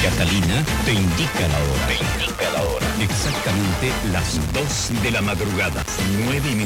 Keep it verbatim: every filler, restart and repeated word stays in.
Catalina te indica la hora. Te indica la hora. Exactamente las dos de la madrugada. Nueve minutos.